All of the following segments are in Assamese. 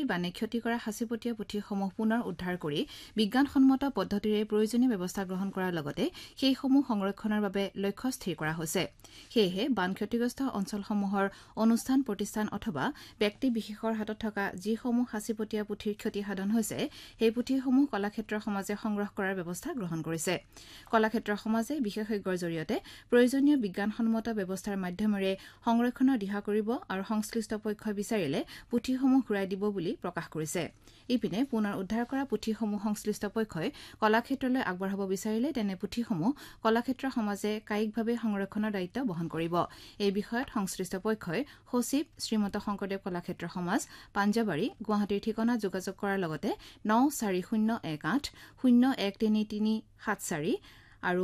বানে ক্ষতি কৰা সাঁচিপতীয়া পুথিসমূহ পুনৰ উদ্ধাৰ কৰি বিজ্ঞানসন্মত পদ্ধতিৰে প্ৰয়োজনীয় ব্যৱস্থা গ্ৰহণ কৰাৰ লগতে সেইসমূহ সংৰক্ষণৰ বাবে লক্ষ্য স্থিৰ কৰা হৈছে সেয়েহে বান ক্ষতিগ্ৰস্ত অঞ্চলসমূহৰ অনুষ্ঠান প্ৰতিষ্ঠান অথবা ব্যক্তি বিশেষৰ হাতত থকা যিসমূহ সাঁচিপতীয়া পুথিৰ ক্ষতি সাধন হৈছে সেই পুথিসমূহ কলাক্ষেত্ৰ সমাজে সংগ্ৰহ কৰাৰ ব্যৱস্থা গ্ৰহণ কৰিছে কলাক্ষেত্ৰ সমাজে বিশেষজ্ঞৰ জৰিয়তে প্ৰয়োজনীয় বিজ্ঞানসন্মত ব্যৱস্থাৰ মাধ্যমেৰে সংৰক্ষণৰ দিহা কৰিব আৰু সংশ্লিষ্ট পক্ষই বিচাৰিলে পুথিসমূহ ঘূৰাই দিব বুলি প্ৰকাশ কৰিছে ইপিনে পুনৰ উদ্ধাৰ কৰা পুথিসমূহ সংশ্লিষ্ট পক্ষই কলাক্ষেত্ৰলৈ আগবঢ়াব বিচাৰিলে তেনে পুথিসমূহ কলাক্ষেত্ৰ সমাজে কায়িকভাৱে সংৰক্ষণৰ দায়িত্ব বহন কৰিব এই বিষয়ত সংশ্লিষ্ট পক্ষই সচিব শ্ৰীমন্ত শংকৰদেৱ কলাক্ষেত্ৰ সমাজ পাঞ্জাবাৰী গুৱাহাটীৰ ঠিকনা যোগাযোগ কৰাৰ লগতে 9401801337 আৰু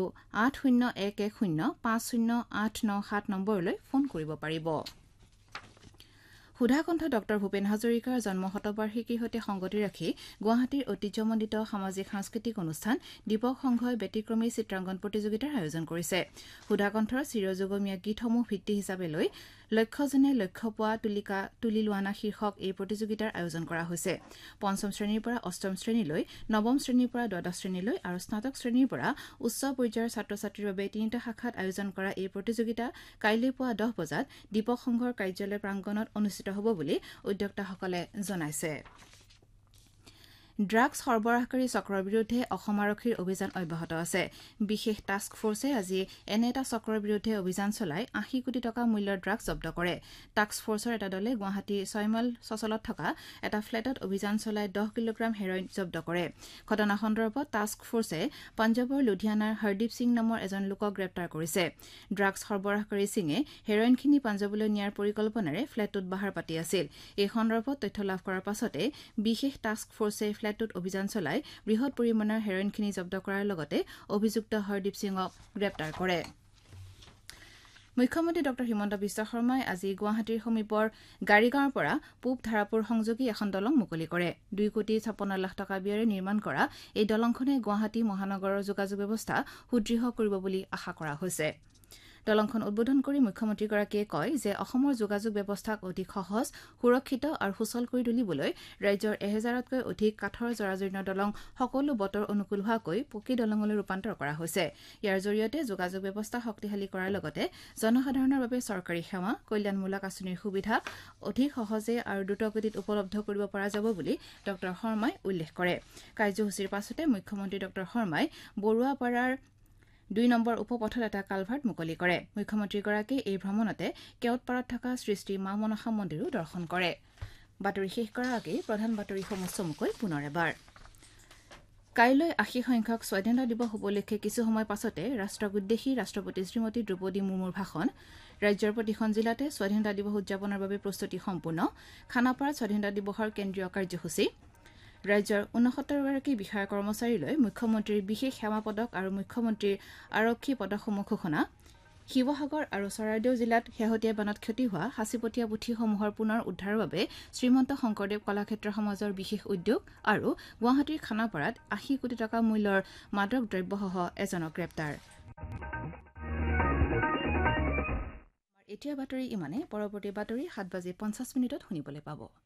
8011050897 নম্বৰলৈ ফোন কৰিব পাৰিব সুধাকণ্ঠ ডক্টৰ ভূপেন হাজৰিকাৰ জন্ম শতবাৰ্ষিকীৰ সৈতে সংগতি ৰাখি গুৱাহাটীৰ ঐতিহ্যমণ্ডিত সামাজিক সাংস্কৃতিক অনুষ্ঠান দীপক সংঘই ব্যতিক্ৰমী চিত্ৰাংকন প্ৰতিযোগিতাৰ আয়োজন কৰিছে সুধাকণ্ঠৰ চিৰযুগমীয়া গীতসমূহ ভিত্তি হিচাপে লৈ লক্ষ্যজনে লক্ষ্য পোৱা তুলিকা তুলি লোৱানা শীৰ্ষক এই প্ৰতিযোগিতাৰ আয়োজন কৰা হৈছে পঞ্চম শ্ৰেণীৰ পৰা অষ্টম শ্ৰেণীলৈ নৱম শ্ৰেণীৰ পৰা দ্বাদশ শ্ৰেণীলৈ আৰু স্নাতক শ্ৰেণীৰ পৰা উচ্চ পৰ্যায়ৰ ছাত্ৰ ছাত্ৰীৰ বাবে তিনিটা শাখাত আয়োজন কৰা এই প্ৰতিযোগিতা কাইলৈ পুৱা 10 বজাত দীপক সংঘৰ কাৰ্যালয় প্ৰাংগণত অনুষ্ঠিত হ'ব বুলি উদ্যোক্তাসকলে জনাইছে ড্ৰাগছ সৰবৰাহকাৰী চক্ৰৰ বিৰুদ্ধে অসম আৰক্ষীৰ অভিযান অব্যাহত আছে বিশেষ টাস্ক ফৰ্চে আজি এনে এটা চক্ৰৰ বিৰুদ্ধে অভিযান চলাই 80 কোটি টকা মূল্যৰ ড্ৰাগছ জব্দ কৰে টাস্ক ফৰ্চৰ এটা দলে গুৱাহাটী 6 মাইল চচলত থকা এটা ফ্লেটত অভিযান চলাই 10 কিলোগ্ৰাম হেৰইন জব্দ কৰে ঘটনা সন্দৰ্ভত টাস্ক ফৰ্চে পঞ্জাৱৰ লুধিয়ানাৰ হৰদীপ সিং নামৰ এজন লোকক গ্ৰেপ্তাৰ কৰিছে ড্ৰাগছ সৰবৰাহকাৰী সিঙে হেৰইনখিনি পঞ্জাৱলৈ নিয়াৰ পৰিকল্পনাৰে ফ্লেটটোত বাহাৰ পাতি আছিল এই সন্দৰ্ভত তথ্য লাভ কৰাৰ পাছতে বিশেষ টাস্ক ফৰ্চে ফ্লেটটোত অভিযান চলাই বৃহৎ পৰিমাণৰ হেৰইনখিনি জব্দ কৰাৰ লগতে অভিযুক্ত হৰদীপ সিঙক গ্ৰেপ্তাৰ কৰে মুখ্যমন্ত্ৰী ডক্টৰ হিমন্ত বিশ্ব শৰ্মাই আজি গুৱাহাটীৰ সমীপৰ গাড়ীগাঁৱৰ পৰা পূব ধাৰাপুৰ সংযোগী এখন দলং মুকলি কৰে 2,56 লাখ টকা ব্যয়েৰে নিৰ্মাণ কৰা এই দলংখনে গুৱাহাটী মহানগৰৰ যোগাযোগ ব্যৱস্থা সুদৃঢ় কৰিব বুলি আশা কৰা হৈছে দলংখন উদ্বোধন কৰি মুখ্যমন্ত্ৰীগৰাকীয়ে কয় যে অসমৰ যোগাযোগ ব্যৱস্থাক অধিক সহজ সুৰক্ষিত আৰু সুচল কৰি তুলিবলৈ ৰাজ্যৰ 1000তকৈ অধিক কাঠৰ জৰাজীৰ্ণ দলং সকলো বতৰ অনুকূল হোৱাকৈ পকী দলঙলৈ ৰূপান্তৰ কৰা হৈছে ইয়াৰ জৰিয়তে যোগাযোগ ব্যৱস্থা শক্তিশালী কৰাৰ লগতে জনসাধাৰণৰ বাবে চৰকাৰী সেৱা কল্যাণমূলক আঁচনিৰ সুবিধা অধিক সহজে আৰু দ্ৰুতগতিত উপলব্ধ কৰিব পৰা যাব বুলি ডক্টৰ শৰ্মাই উল্লেখ কৰে কাৰ্যসূচীৰ পাছতে মুখ্যমন্ত্ৰী ডক্টৰ শৰ্মাই বৰুৱাপাৰাৰ 2 নম্বৰ উপপথত এটা কালভাৰ্ট মুকলি কৰে মুখ্যমন্ত্ৰীগৰাকীয়ে এই ভ্ৰমণতে কেওটপাৰাত থকা শ্ৰী শ্ৰী মা মনসা মন্দিৰো দৰ্শন কৰে বাতৰি শেষ কৰাৰ আগেয়ে প্ৰধান বাতৰিসমূহ চমুকৈ পুনৰ এবাৰ কাইলৈ 80 সংখ্যক স্বাধীনতা দিৱস উপলক্ষে কিছু সময় পাছতে ৰাষ্ট্ৰক উদ্দেশ্যি ৰাষ্ট্ৰপতি শ্ৰীমতী দ্ৰৌপদী মুৰ্মুৰ ভাষণ ৰাজ্যৰ প্ৰতিখন জিলাতে স্বাধীনতা দিৱস উদযাপনৰ বাবে প্ৰস্তুতি সম্পূৰ্ণ খানাপাৰাত স্বাধীনতা দিৱসৰ কেন্দ্ৰীয় কাৰ্যসূচী ৰাজ্যৰ 69গৰাকী বিষয়া কৰ্মচাৰীলৈ মুখ্যমন্ত্ৰীৰ বিশেষ সেৱা পদক আৰু মুখ্যমন্ত্ৰীৰ আৰক্ষী পদকসমূহ ঘোষণা শিৱসাগৰ আৰু চৰাইদেউ জিলাত শেহতীয়া বানত ক্ষতি হোৱা সাঁচিপতীয়া পুথিসমূহৰ পুনৰ উদ্ধাৰৰ বাবে শ্ৰীমন্ত শংকৰদেৱ কলাক্ষেত্ৰ সমাজৰ বিশেষ উদ্যোগ আৰু গুৱাহাটীৰ খানাপাৰাত 80 কোটি টকা মূল্যৰ মাদক দ্ৰব্যসহ এজনক গ্ৰেপ্তাৰ এতিয়া বাতৰি ইমানে পৰৱৰ্তী বাতৰি 7:50 শুনিবলৈ পাব